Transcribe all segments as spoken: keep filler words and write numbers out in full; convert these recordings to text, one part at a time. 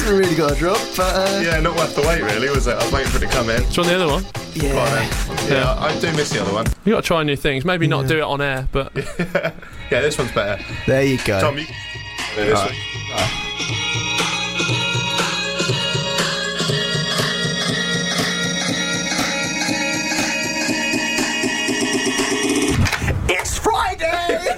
hasn't really got a drop, but... Uh... Yeah, not worth the wait, really, was it? I was waiting for it to come in. Do you want the other one? Yeah. Go on, then. Yeah, Yeah. I, I do miss the other one. You got to try new things. Maybe not Yeah. do it on air, but... Yeah, this one's better. There you go. Tom, you... Yeah, this Right. one. It's Friday!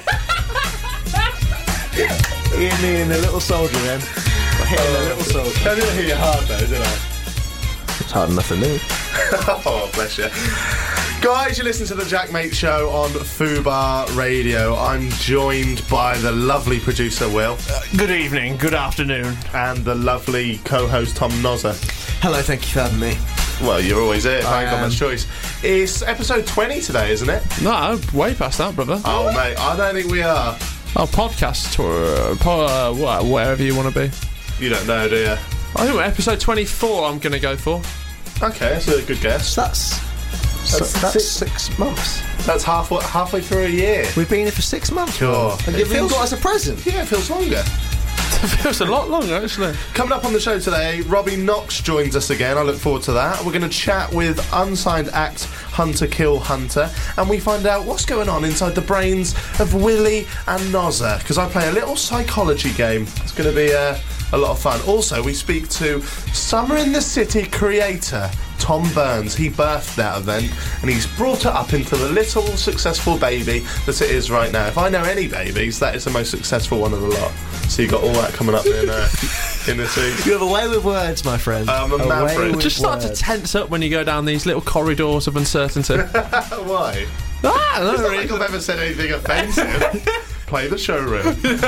Ian me and the little soldier, then. I hit the little soldier. I didn't hit you hard, though, did I? It's hard enough for me. Oh, bless you. Guys, you listen to the Jack Mate Show on Fubar Radio. I'm joined by the lovely producer, Will. Good evening, good afternoon. And the lovely co-host, Tom Nozzer. Hello, thank you for having me. Well, you're always here. I, I ain't got am. much choice. It's episode twenty today, isn't it? No, way past that, brother. Oh, mate, I don't think we are. Oh, podcast tour, po- uh, wha- wherever you want to be. You don't know, do you? I think episode twenty-four I'm going to go for. Okay, that's a good guess. So that's... So That's that's six- six months. That's half, halfway through a year. We've been here for six months. Sure. And It you've even feels- got us a present. Yeah, it feels longer. It feels a lot longer, actually. Coming up on the show today, Robbie Knox joins us again. I look forward to that. We're going to chat with unsigned act Hunter Kill Hunter, and we find out what's going on inside the brains of Willie and Nozzer, because I play a little psychology game. It's going to be uh, a lot of fun. Also, we speak to Summer in the City creator Tom Burns. He birthed that event, and he's brought it up into the little successful baby that it is right now. If I know any babies, that is the most successful one of the lot. So you've got all that coming up in, uh, in this week. You have a way with words, my friend. I'm a A maverick. way with Just start to words. tense up when you go down these little corridors of uncertainty. Why? ah, no It's not like reason. I've ever said anything offensive. Play the showroom.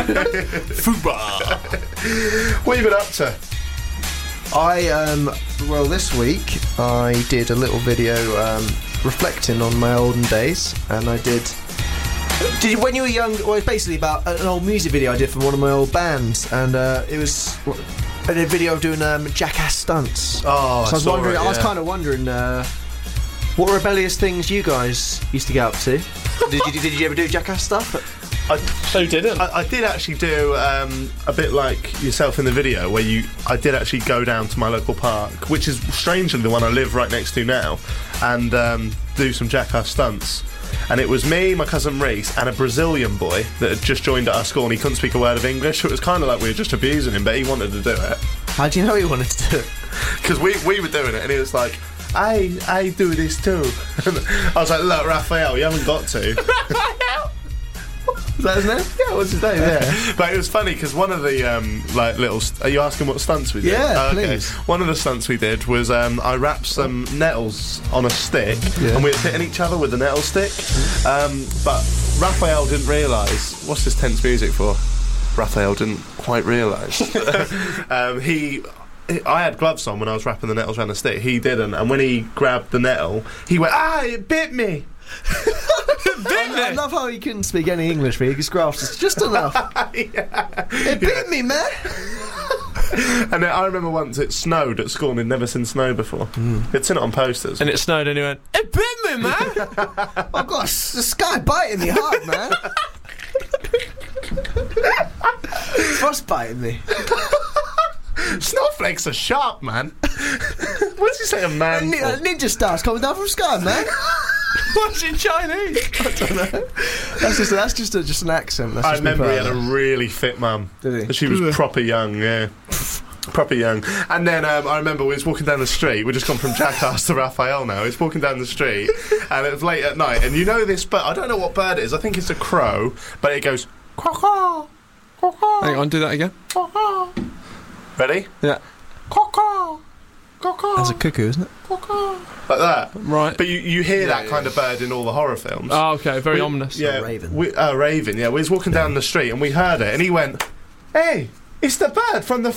Fubar. What have you been up to? I, um, well, this week I did a little video um, reflecting on my olden days, and I did. Did you, when you were young? Well, it's basically about an old music video I did from one of my old bands, and uh, it was. I did a video of doing um, jackass stunts. Oh, so I was saw wondering. it, I was yeah. kind of wondering uh, what rebellious things you guys used to get up to. did you Did you ever do jackass stuff? I, Who didn't? I, I did actually do um, a bit like yourself in the video, where you. I did actually go down to my local park, which is strangely the one I live right next to now, and um, do some jackass stunts. And it was me, my cousin Reese, and a Brazilian boy that had just joined at our school, and he couldn't speak a word of English. So it was kind of like we were just abusing him, but he wanted to do it. How do you know you wanted to do it? Because we, we were doing it, and he was like, I I do this too. And I was like, look, Raphael, you haven't got to. Is that his name? Yeah, what's his name? Yeah. But it was funny because one of the um, like little. St- are you asking what stunts we did? Yeah, Oh, okay. please. One of the stunts we did was um, I wrapped some nettles on a stick, Yeah. and we were hitting each other with the nettle stick. Um, but Raphael didn't realise what's this tense music for. Raphael didn't quite realise. um, he. I had gloves on when I was wrapping the nettles around the stick. He didn't, and when he grabbed the nettle, he went, "Ah, it bit me." I, I love how he couldn't speak any English, but he could grasp us just enough. Yeah. It bit me, man. And then I remember once it snowed at school and he'd never seen snow before. Mm. He'd seen it on posters. And it snowed and he went, it bit me, man. I've got a, s- the sky biting me hard, man. Frost biting me. Snowflakes are sharp, man. What did you say, a man? Nin- uh, ninja stars coming down from the sky, man. What's in Chinese? I don't know. That's just that's just a, just an accent. That's I just me remember he had proud a of. really fit mum. Did he? She was proper young, yeah. Proper young. And then um, I remember we was walking down the street. We've just gone from Jackass to Raphael now. He's walking down the street, and it was late at night. And you know this bird? I don't know what bird it is. I think it's a crow, but it goes caw-caw, caw-caw, Hang on, do that again. caw-caw. Ready? Yeah. Caw-caw, caw-caw. That's a cuckoo, isn't it? Like that. Right. But you, you hear Yeah, that yeah. kind of bird in all the horror films. Oh, okay, very We- ominous. Yeah, A raven. We, uh, raven, yeah. We was walking down the street and we heard it, and he went, "Hey, it's the bird from the